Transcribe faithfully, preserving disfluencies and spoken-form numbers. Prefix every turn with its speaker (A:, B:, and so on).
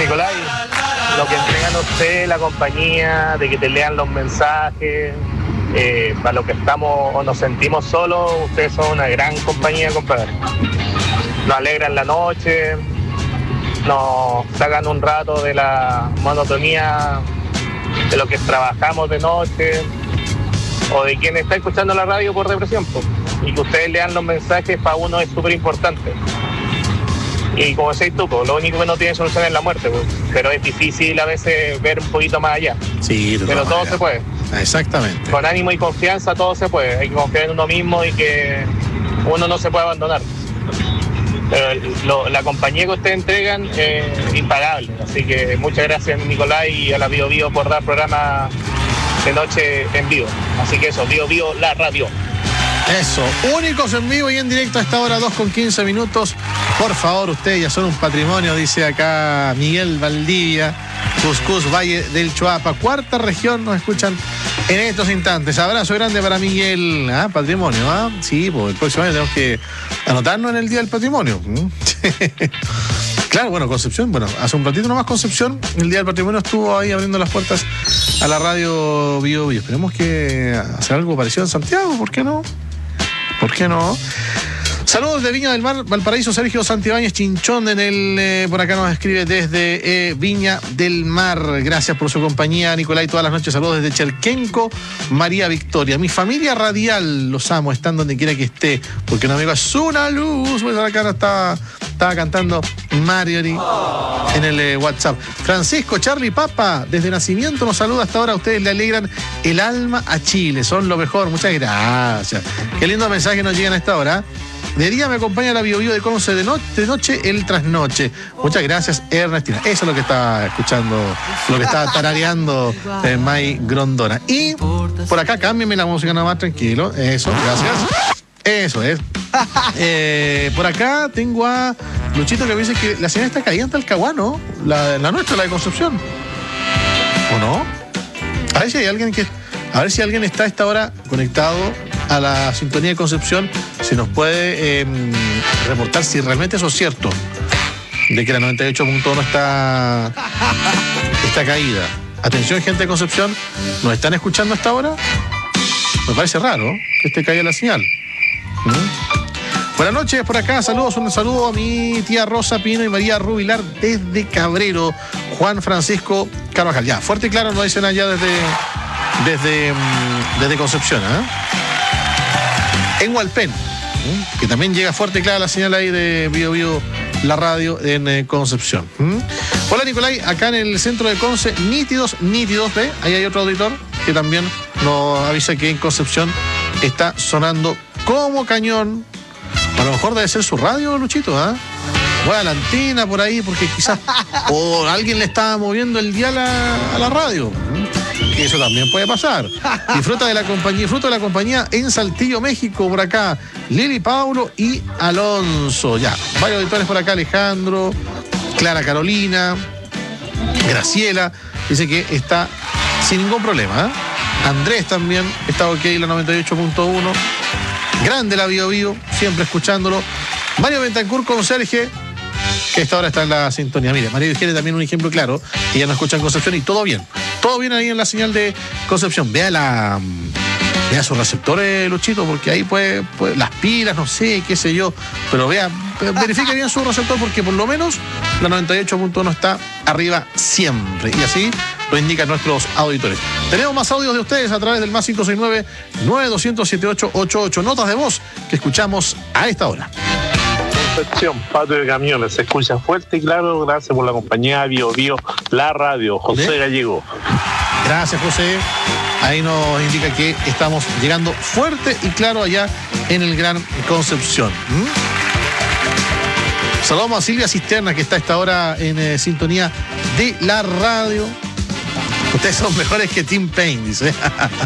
A: Nicolás, lo que entregan ustedes, la compañía, de que te lean los mensajes, eh, para los que estamos o nos sentimos solos, ustedes son una gran compañía, compadre. Nos alegran la noche, nos sacan un rato de la monotonía de lo que trabajamos de noche, o de quien está escuchando la radio por depresión, pues. Y que ustedes lean los mensajes para uno es súper importante. Y como decís tú, pues, lo único que no tiene solución es la muerte, pues. Pero es difícil a veces ver un poquito más allá.
B: Sí,
A: pero todo allá se puede.
B: Exactamente.
A: Con ánimo y confianza todo se puede. Hay que confiar en uno mismo y que uno no se puede abandonar. Pero lo, la compañía que ustedes entregan es impagable. Así que muchas gracias, Nicolás, y a la Bio Bio por dar programa de noche en vivo. Así que eso, Bio Bio, la radio.
B: Eso, únicos en vivo y en directo a esta hora, dos con quince minutos. Por favor, ustedes ya son un patrimonio, dice acá Miguel Valdivia, Cuscús, Valle del Choapa, cuarta región, nos escuchan en estos instantes. Abrazo grande para Miguel. Ah, patrimonio, ¿ah? Sí, pues el próximo año tenemos que anotarnos en el Día del Patrimonio. Claro, bueno, Concepción, bueno, hace un ratito nomás Concepción, el Día del Patrimonio estuvo ahí abriendo las puertas a la radio Bio Bio. Esperemos que hacer algo parecido en Santiago, ¿por qué no? ¿Por qué no? Saludos de Viña del Mar, Valparaíso, Sergio Santibáñez Chinchón en el, eh, por acá nos escribe desde eh, Viña del Mar. Gracias por su compañía, Nicolás, todas las noches. Saludos desde Cherquenco, María Victoria. Mi familia radial, los amo, están donde quiera que esté, porque un amigo es una luz. Pues acá no estaba, estaba cantando Marjorie en el eh, WhatsApp. Francisco, Charlie Papa, desde nacimiento nos saluda hasta ahora. Ustedes le alegran el alma a Chile, son lo mejor. Muchas gracias. Qué lindo mensaje nos llegan a esta hora. De día me acompaña la Bio Bio de Conce, de, no, de noche el trasnoche. Muchas gracias, Ernestina. Eso es lo que está escuchando, lo que está tarareando eh, May Grondona. Y por acá, cámbiame la música nomás, tranquilo. Eso, gracias. Eso es. Eh, por acá tengo a Luchito que me dice que la señal está caída en Talcahuano, la, la nuestra, la de Concepción. ¿O no? A ver si hay alguien que... A ver si alguien está a esta hora conectado a la sintonía de Concepción, si nos puede eh, reportar si realmente eso es cierto, de que la noventa y ocho punto uno está, está caída. Atención, gente de Concepción, ¿nos están escuchando hasta ahora? Me parece raro que esté caída la señal. ¿Mm? Buenas noches por acá, saludos, un saludo a mi tía Rosa Pino y María Rubilar desde Cabrero, Juan Francisco Carvajal. Ya, fuerte y claro nos dicen allá desde, desde, desde Concepción, ¿eh? En Hualpén, ¿eh? Que también llega fuerte y clara la señal ahí de Bio Bio, la radio en eh, Concepción. ¿Mm? Hola Nicolai, acá en el centro de Conce, nítidos, nítidos, ¿ve? Ahí hay otro auditor que también nos avisa que en Concepción está sonando como cañón. A lo mejor debe ser su radio, Luchito, ¿ah? ¿eh? Bueno, la antena por ahí, porque quizás o alguien le estaba moviendo el dial a, a la radio. Y eso también puede pasar. Disfruta de la compañía, disfruta de la compañía en Saltillo, México, por acá. Lili, Paulo y Alonso. Ya, varios auditores por acá, Alejandro, Clara Carolina, Graciela, dice que está sin ningún problema, ¿eh? Andrés también está ok, la noventa y ocho punto uno. Grande la Bio Bio, siempre escuchándolo. Mario Bentancur con Sergio, que esta hora está en la sintonía. Mire, María Virginia también un ejemplo claro, ella nos escucha en Concepción y todo bien. Todo bien ahí en la señal de Concepción. Vea la... Vea sus receptores, Luchito, porque ahí puede, puede... Las pilas, no sé, qué sé yo. Pero vea, verifique bien su receptor, porque por lo menos la noventa y ocho punto uno está arriba siempre. Y así lo indican nuestros auditores. Tenemos más audios de ustedes a través del más cinco seis nueve, nueve dos cero siete ocho ocho ocho. Notas de voz que escuchamos a esta hora.
A: Concepción, patio de camiones, se escucha fuerte y claro. Gracias por la compañía Bio Bio, la radio. José ¿Eh? Gallego.
B: Gracias, José. Ahí nos indica que estamos llegando fuerte y claro allá en el Gran Concepción. ¿Mm? Saludamos a Silvia Cisterna, que está a esta hora en eh, sintonía de la radio. Ustedes son mejores que Tim Payne, dice.